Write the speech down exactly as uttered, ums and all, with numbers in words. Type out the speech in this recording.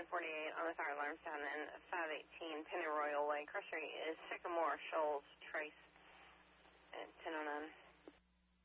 forty-eight on the fire alarms down in five eighteen Pennyroyal Way. Cross street is Sycamore Shoals Trace at ten oh nine.